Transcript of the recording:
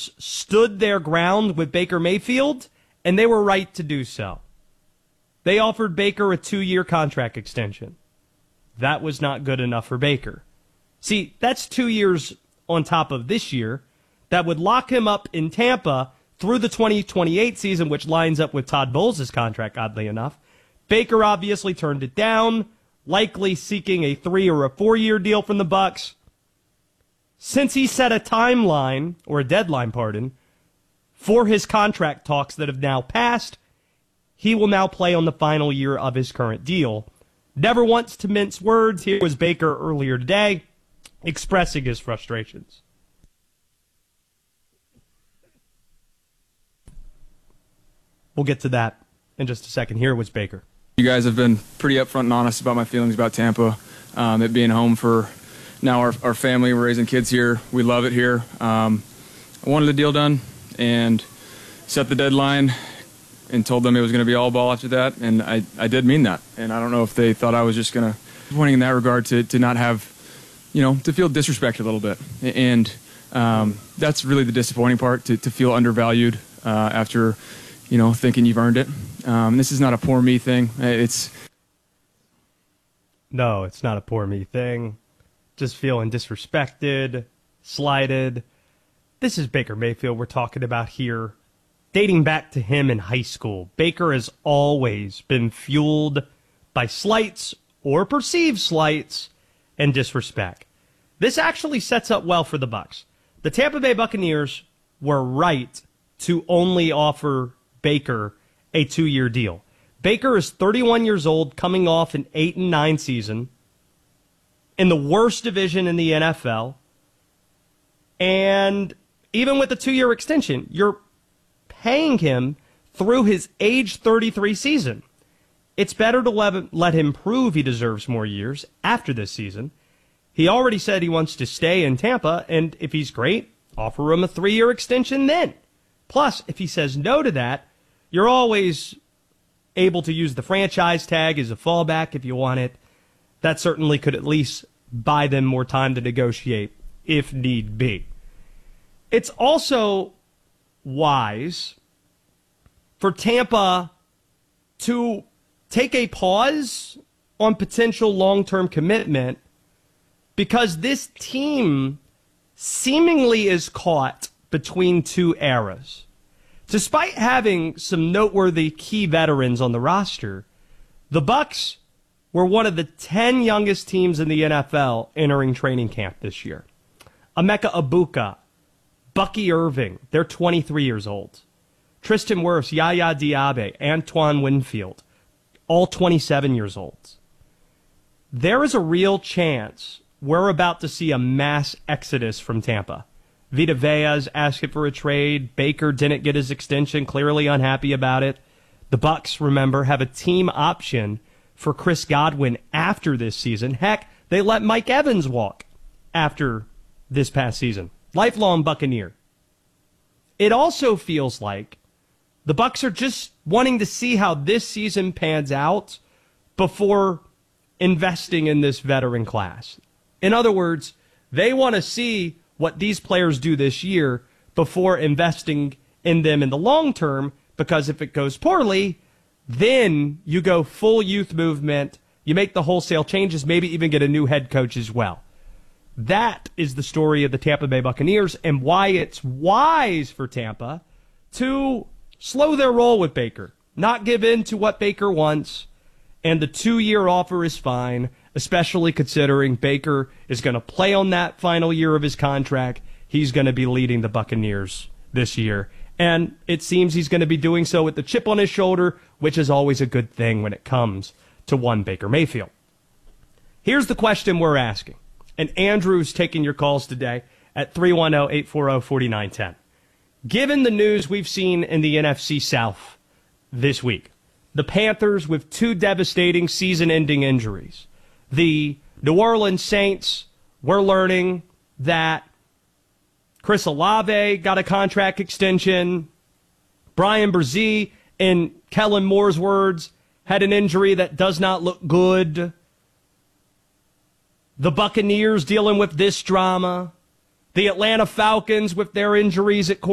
owners stood their ground with Baker Mayfield, and they were right to do so. They offered Baker a 2-year contract extension. That was not good enough for Baker. See, that's 2 years on top of this year that would lock him up in Tampa through the 2028 season, which lines up with Todd Bowles' contract, oddly enough. Baker obviously turned it down, likely seeking a 3 or a 4-year deal from the Bucs. Since he set a timeline, or a deadline, for his contract talks that have now passed, he will now play on the final year of his current deal. Never wants to mince words. Here was Baker earlier today expressing his frustrations. We'll get to that in just a second. Here was Baker. You guys have been pretty upfront and honest about my feelings about Tampa. It being home for now our family. We're raising kids here. We love it here. I wanted the deal done and set the deadline and told them it was going to be all ball after that, and I did mean that. And I don't know if they thought I was just going to, pointing in that regard to not have, to feel disrespected a little bit. And that's really the disappointing part, to feel undervalued after, thinking you've earned it. This is not a poor me thing. No, it's not a poor me thing. Just feeling disrespected, slighted. This is Baker Mayfield we're talking about here. Dating back to him in high school, Baker has always been fueled by slights or perceived slights and disrespect. This actually sets up well for the Bucs. The Tampa Bay Buccaneers were right to only offer Baker a 2-year deal. Baker is 31 years old, coming off an 8-9 season in the worst division in the NFL. And even with the 2-year extension, you're paying him through his age 33 season. It's better to let him prove he deserves more years after this season. He already said he wants to stay in Tampa, and if he's great, offer him a 3-year extension then. Plus, if he says no to that, you're always able to use the franchise tag as a fallback if you want it. That certainly could at least buy them more time to negotiate if need be. It's also wise for Tampa to take a pause on potential long-term commitment because this team seemingly is caught between two eras. Despite having some noteworthy key veterans on the roster, the Bucs were one of the 10 youngest teams in the NFL entering training camp this year. Emeka Egbuka, Bucky Irving, they're 23 years old. Tristan Wirfs, Yaya Diaby, Antoine Winfield, all 27 years old. There is a real chance we're about to see a mass exodus from Tampa. Vita Vea's asking for a trade. Baker didn't get his extension, clearly unhappy about it. The Bucs, remember, have a team option for Chris Godwin after this season. Heck, they let Mike Evans walk after this past season. Lifelong Buccaneer. It also feels like the Bucs are just wanting to see how this season pans out before investing in this veteran class. In other words, they want to see what these players do this year before investing in them in the long term, because if it goes poorly, then you go full youth movement, you make the wholesale changes, maybe even get a new head coach as well. That is the story of the Tampa Bay Buccaneers and why it's wise for Tampa to slow their roll with Baker, not give in to what Baker wants, and the 2-year offer is fine, especially considering Baker is going to play on that final year of his contract. He's going to be leading the Buccaneers this year, and it seems he's going to be doing so with the chip on his shoulder, which is always a good thing when it comes to one Baker Mayfield. Here's the question we're asking, and Andrew's taking your calls today at 310-840-4910. Given the news we've seen in the NFC South this week, the Panthers with 2 devastating season-ending injuries, the New Orleans Saints, we're learning that Chris Olave got a contract extension. Brian Brzee, in Kellen Moore's words, had an injury that does not look good. The Buccaneers dealing with this drama. The Atlanta Falcons with their injuries at quarterback.